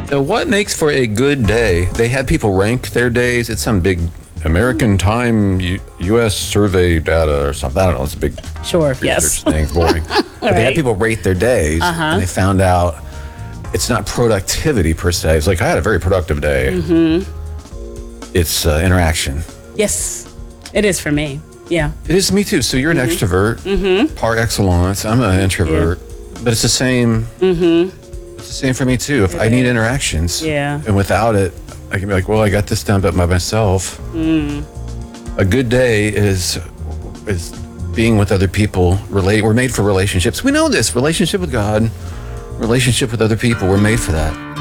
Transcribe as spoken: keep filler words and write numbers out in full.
Now, what makes for a good day? They had people rank their days. It's some big American Time U- U.S. survey data or something. I don't know. It's a big Sure, research yes. thing. Boring. But they had Right. people rate their days, Uh-huh. and they found out it's not productivity per se. It's like, I had a very productive day. Mm-hmm. It's uh, interaction. Yes, it is for me. Yeah. It is me too. So you're an Mm-hmm. extrovert Mm-hmm. par excellence. I'm an introvert, but it's the same. Mm-hmm. It's the same for me too. If I need interactions, Yeah. and without it, I can be like, well, I got this done, but by myself. Mm. A good day is is being with other people. Relate. We're made for relationships. We know this. Relationship with God, relationship with other people. We're made for that.